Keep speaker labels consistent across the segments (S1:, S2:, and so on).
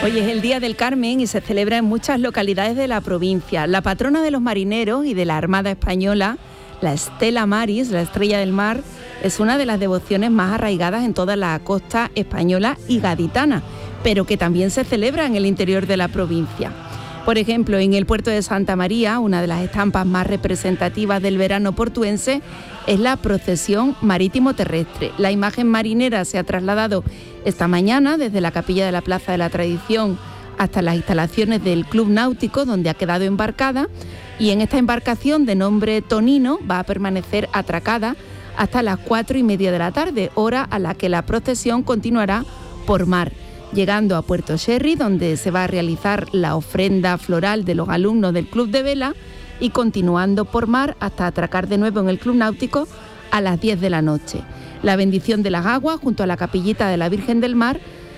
S1: Hoy es el Día del Carmen y se celebra en muchas localidades de la provincia. La patrona de los marineros y de la Armada Española, la Stella Maris, la Estrella del Mar, es una de las devociones más arraigadas en toda la costa española y gaditana, pero que también se celebra en el interior de la provincia. Por ejemplo, en el puerto de Santa María, una de las estampas más representativas del verano portuense es la procesión marítimo-terrestre. La imagen marinera se ha trasladado esta mañana desde la capilla de la Plaza de la Tradición hasta las instalaciones del Club Náutico, donde ha quedado embarcada, y en esta embarcación de nombre Tonino va a permanecer atracada hasta las 4:30 de la tarde, hora a la que la procesión continuará por mar, llegando a Puerto Sherry, donde se va a realizar la ofrenda floral de los alumnos del Club de Vela, y continuando por mar hasta atracar de nuevo en el Club Náutico a las 10 de la noche. La bendición de las aguas junto a la capillita de la Virgen del Mar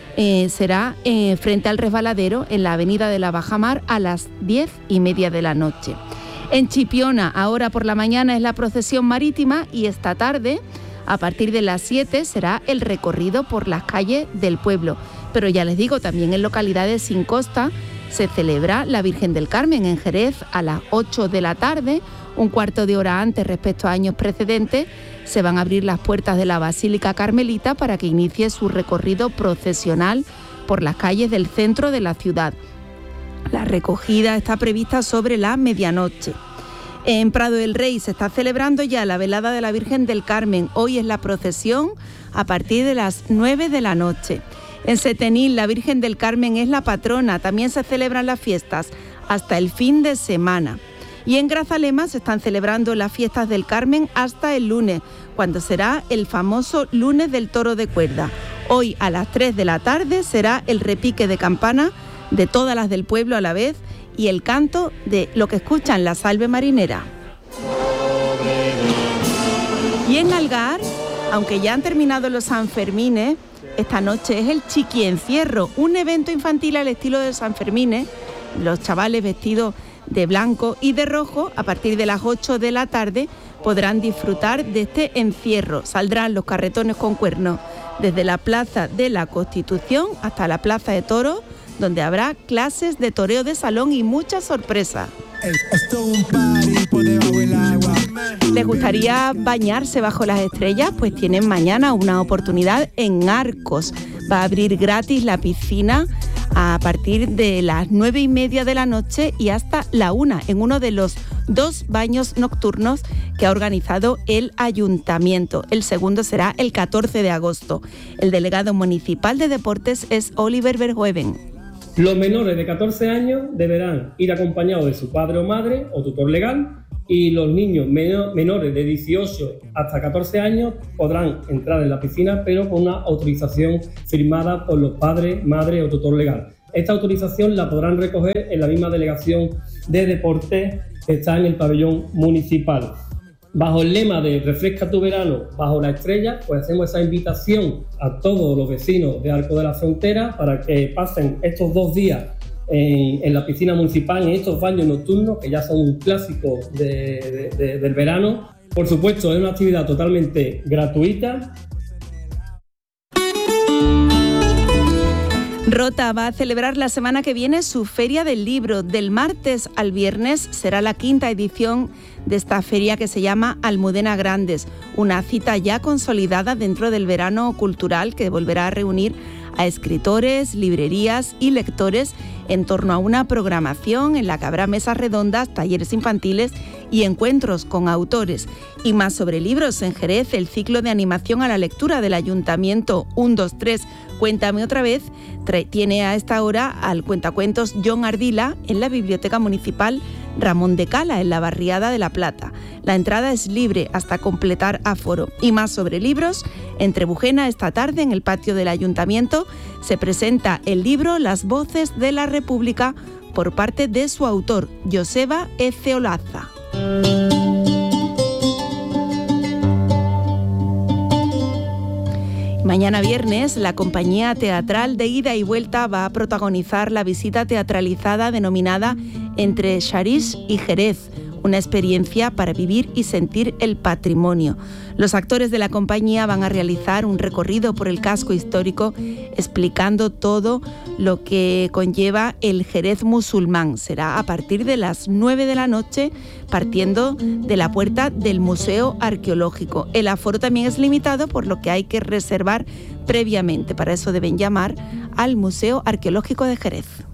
S1: será frente al resbaladero en la avenida de la Bajamar a las 10:30 de la noche. En Chipiona, ahora por la mañana es la procesión marítima y esta tarde, a partir de las 7, será el recorrido por las calles del pueblo. Pero ya les digo, también en localidades sin costa se celebra la Virgen del Carmen en Jerez a las 8 de la tarde, un cuarto de hora antes respecto a años precedentes. Se van a abrir las puertas de la Basílica Carmelita para que inicie su recorrido procesional por las calles del centro de la ciudad. La recogida está prevista sobre la medianoche. En Prado del Rey se está celebrando ya la velada de la Virgen del Carmen. Hoy es la procesión a partir de las 9 de la noche. En Setenil, la Virgen del Carmen es la patrona. También se celebran las fiestas hasta el fin de semana. Y en Grazalema se están celebrando las fiestas del Carmen hasta el lunes, cuando será el famoso lunes del toro de cuerda. Hoy a las 3 de la tarde será el repique de campana de todas las del pueblo a la vez y el canto de lo que escuchan la salve marinera. Y en Algar, aunque ya han terminado los Sanfermines, esta noche es el Chiquiencierro, un evento infantil al estilo de Sanfermines. Los chavales vestidos de blanco y de rojo, a partir de las 8 de la tarde, podrán disfrutar de este encierro. Saldrán los carretones con cuernos desde la Plaza de la Constitución hasta la Plaza de Toros, donde habrá clases de toreo de salón y muchas sorpresas. ¿Les gustaría bañarse bajo las estrellas? Pues tienen mañana una oportunidad en Arcos. Va a abrir gratis la piscina a partir de las 9:30 de la noche y hasta la 1, en uno de los 2 baños nocturnos que ha organizado el ayuntamiento. El segundo será el 14 de agosto. El delegado municipal de deportes es Oliver Verhoeven.
S2: Los menores de 14 años deberán ir acompañados de su padre o madre o tutor legal, y los niños menores de 18 hasta 14 años podrán entrar en la piscina, pero con una autorización firmada por los padres, madre o tutor legal. Esta autorización la podrán recoger en la misma delegación de deportes que está en el pabellón municipal. Bajo el lema de Refresca tu verano bajo la estrella, pues hacemos esa invitación a todos los vecinos de Arcos de la Frontera para que pasen estos 2 días en la piscina municipal, en estos baños nocturnos, que ya son un clásico del verano. Por supuesto, es una actividad totalmente gratuita.
S1: Rota va a celebrar la semana que viene su Feria del Libro. Del martes al viernes será la 5ª edición de esta feria que se llama Almudena Grandes, una cita ya consolidada dentro del verano cultural que volverá a reunir a escritores, librerías y lectores en torno a una programación en la que habrá mesas redondas, talleres infantiles y encuentros con autores. Y más sobre libros. En Jerez, el ciclo de animación a la lectura del Ayuntamiento 1, 2, 3, Cuéntame otra vez, tiene a esta hora al cuentacuentos John Ardila en la Biblioteca Municipal Ramón de Cala, en la barriada de La Plata. La entrada es libre hasta completar aforo. Y más sobre libros, en Trebujena esta tarde en el patio del Ayuntamiento se presenta el libro Las voces de la República por parte de su autor, Joseba Eceolaza. Mañana viernes, la compañía teatral de ida y vuelta va a protagonizar la visita teatralizada denominada Entre Xarís y Jerez, una experiencia para vivir y sentir el patrimonio. Los actores de la compañía van a realizar un recorrido por el casco histórico explicando todo lo que conlleva el Jerez musulmán. Será a partir de las 9 de la noche, partiendo de la puerta del Museo Arqueológico. El aforo también es limitado, por lo que hay que reservar previamente. Para eso deben llamar al Museo Arqueológico de Jerez.